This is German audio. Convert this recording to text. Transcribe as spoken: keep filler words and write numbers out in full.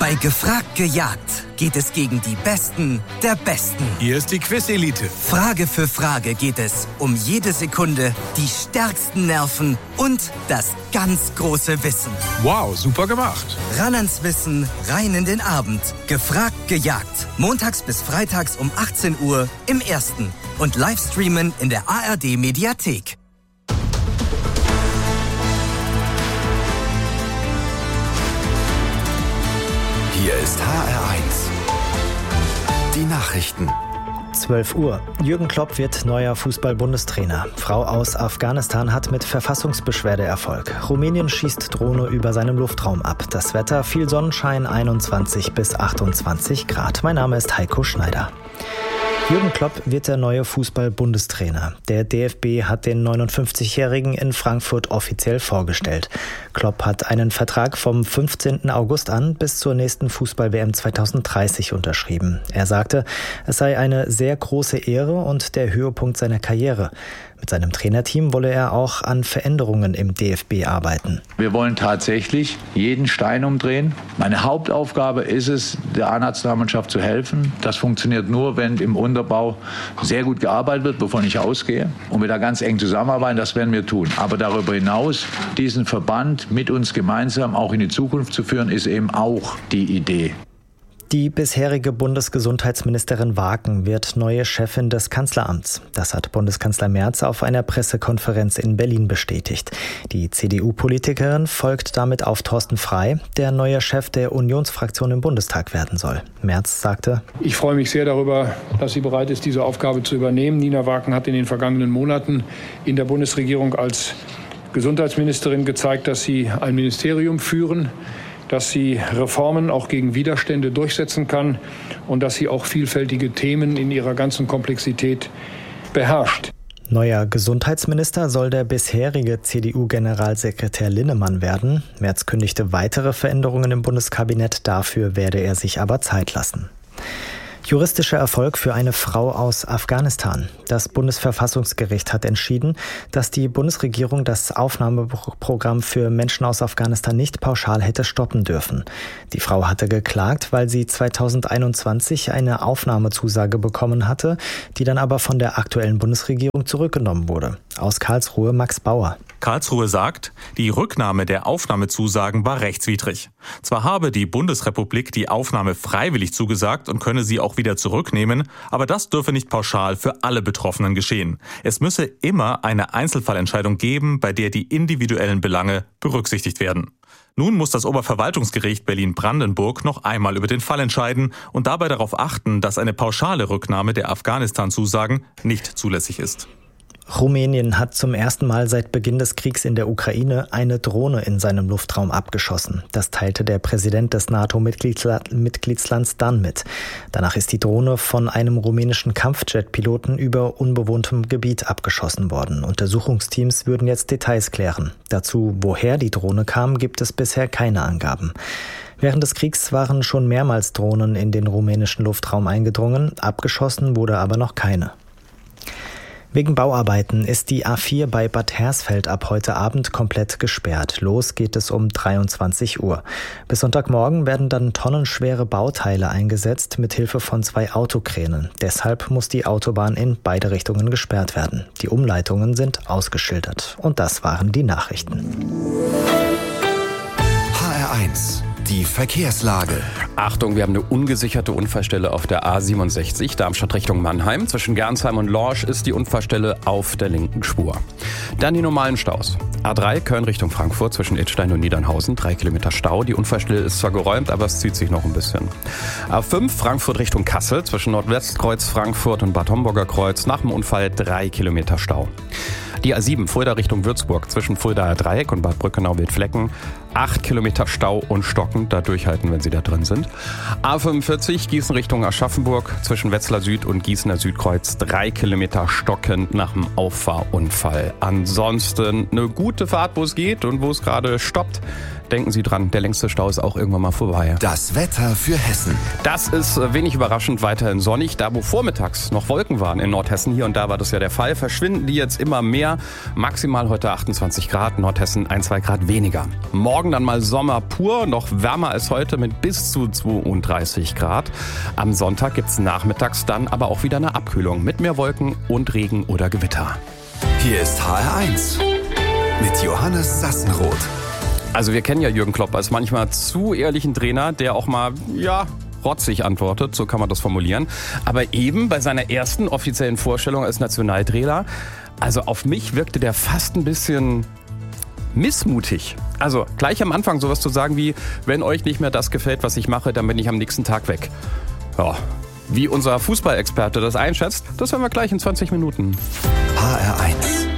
Bei Gefragt gejagt geht es gegen die Besten der Besten. Hier ist die Quiz-Elite. Frage für Frage geht es um jede Sekunde, die stärksten Nerven und das ganz große Wissen. Wow, super gemacht. Ran ans Wissen, rein in den Abend. Gefragt gejagt. Montags bis freitags um achtzehn Uhr im Ersten. Und Livestreamen in der A R D-Mediathek. Hier ist H R eins. Die Nachrichten. zwölf Uhr. Jürgen Klopp wird neuer Fußball-Bundestrainer. Frau aus Afghanistan hat mit Verfassungsbeschwerde Erfolg. Rumänien schießt Drohne über seinem Luftraum ab. Das Wetter, viel Sonnenschein, einundzwanzig bis achtundzwanzig Grad. Mein Name ist Heiko Schneider. Jürgen Klopp wird der neue Fußball-Bundestrainer. Der D F B hat den neunundfünfzigjährigen in Frankfurt offiziell vorgestellt. Klopp hat einen Vertrag vom fünfzehnten August an bis zur nächsten Fußball-W M zweitausenddreißig unterschrieben. Er sagte, es sei eine sehr große Ehre und der Höhepunkt seiner Karriere. Mit seinem Trainerteam wolle er auch an Veränderungen im D F B arbeiten. Wir wollen tatsächlich jeden Stein umdrehen. Meine Hauptaufgabe ist es, der A-Nationalmannschaft zu helfen. Das funktioniert nur, wenn im Unterbau sehr gut gearbeitet wird, wovon ich ausgehe. Und wir da ganz eng zusammenarbeiten, das werden wir tun. Aber darüber hinaus, diesen Verband mit uns gemeinsam auch in die Zukunft zu führen, ist eben auch die Idee. Die bisherige Bundesgesundheitsministerin Waken wird neue Chefin des Kanzleramts. Das hat Bundeskanzler Merz auf einer Pressekonferenz in Berlin bestätigt. Die C D U-Politikerin folgt damit auf Thorsten Frey, der neuer Chef der Unionsfraktion im Bundestag werden soll. Merz sagte: Ich freue mich sehr darüber, dass sie bereit ist, diese Aufgabe zu übernehmen. Nina Waken hat in den vergangenen Monaten in der Bundesregierung als Gesundheitsministerin gezeigt, dass sie ein Ministerium führen, dass sie Reformen auch gegen Widerstände durchsetzen kann und dass sie auch vielfältige Themen in ihrer ganzen Komplexität beherrscht. Neuer Gesundheitsminister soll der bisherige C D U-Generalsekretär Linnemann werden. Merz kündigte weitere Veränderungen im Bundeskabinett, dafür werde er sich aber Zeit lassen. Juristischer Erfolg für eine Frau aus Afghanistan. Das Bundesverfassungsgericht hat entschieden, dass die Bundesregierung das Aufnahmeprogramm für Menschen aus Afghanistan nicht pauschal hätte stoppen dürfen. Die Frau hatte geklagt, weil sie zweitausendeinundzwanzig eine Aufnahmezusage bekommen hatte, die dann aber von der aktuellen Bundesregierung zurückgenommen wurde. Aus Karlsruhe Max Bauer. Karlsruhe sagt, die Rücknahme der Aufnahmezusagen war rechtswidrig. Zwar habe die Bundesrepublik die Aufnahme freiwillig zugesagt und könne sie auch wieder zurücknehmen, aber das dürfe nicht pauschal für alle Betroffenen geschehen. Es müsse immer eine Einzelfallentscheidung geben, bei der die individuellen Belange berücksichtigt werden. Nun muss das Oberverwaltungsgericht Berlin-Brandenburg noch einmal über den Fall entscheiden und dabei darauf achten, dass eine pauschale Rücknahme der Afghanistan-Zusagen nicht zulässig ist. Rumänien hat zum ersten Mal seit Beginn des Kriegs in der Ukraine eine Drohne in seinem Luftraum abgeschossen. Das teilte der Präsident des NATO-Mitgliedslands dann mit. Danach ist die Drohne von einem rumänischen Kampfjet-Piloten über unbewohntem Gebiet abgeschossen worden. Untersuchungsteams würden jetzt Details klären. Dazu, woher die Drohne kam, gibt es bisher keine Angaben. Während des Kriegs waren schon mehrmals Drohnen in den rumänischen Luftraum eingedrungen, abgeschossen wurde aber noch keine. Wegen Bauarbeiten ist die A vier bei Bad Hersfeld ab heute Abend komplett gesperrt. Los geht es um dreiundzwanzig Uhr. Bis Sonntagmorgen werden dann tonnenschwere Bauteile eingesetzt mit Hilfe von zwei Autokränen. Deshalb muss die Autobahn in beide Richtungen gesperrt werden. Die Umleitungen sind ausgeschildert. Und das waren die Nachrichten. H R eins. Die Verkehrslage. Achtung, wir haben eine ungesicherte Unfallstelle auf der A siebenundsechzig, Darmstadt Richtung Mannheim. Zwischen Gernsheim und Lorsch ist die Unfallstelle auf der linken Spur. Dann die normalen Staus. A drei, Köln Richtung Frankfurt, zwischen Idstein und Niedernhausen, drei Kilometer Stau. Die Unfallstelle ist zwar geräumt, aber es zieht sich noch ein bisschen. A fünf, Frankfurt Richtung Kassel, zwischen Nordwestkreuz Frankfurt und Bad Homburger Kreuz, nach dem Unfall drei Kilometer Stau. Die A sieben, Fulda Richtung Würzburg, zwischen Fuldaer Dreieck und Bad Brückenau-Wildflecken, acht Kilometer Stau und stockend, da durchhalten, wenn Sie da drin sind. A fünfundvierzig, Gießen Richtung Aschaffenburg, zwischen Wetzlar Süd und Gießener Südkreuz, drei Kilometer stockend nach dem Auffahrunfall. Ansonsten eine gute Fahrt, wo es geht und wo es gerade stoppt. denken Sie dran, der längste Stau ist auch irgendwann mal vorbei. Das Wetter für Hessen. Das ist wenig überraschend weiterhin sonnig. Da, wo vormittags noch Wolken waren in Nordhessen, hier und da war das ja der Fall, verschwinden die jetzt immer mehr. Maximal heute achtundzwanzig Grad, Nordhessen ein, zwei Grad weniger. Morgen dann mal Sommer pur, noch wärmer als heute mit bis zu zweiunddreißig Grad. Am Sonntag gibt's nachmittags dann aber auch wieder eine Abkühlung mit mehr Wolken und Regen oder Gewitter. Hier ist H R eins mit Johannes Sassenroth. Also wir kennen ja Jürgen Klopp als manchmal zu ehrlichen Trainer, der auch mal, ja, rotzig antwortet, so kann man das formulieren. Aber eben bei seiner ersten offiziellen Vorstellung als Nationaltrainer, also auf mich wirkte der fast ein bisschen missmutig. Also gleich am Anfang sowas zu sagen wie, wenn euch nicht mehr das gefällt, was ich mache, dann bin ich am nächsten Tag weg. Ja, wie unser Fußballexperte das einschätzt, das hören wir gleich in zwanzig Minuten. H R eins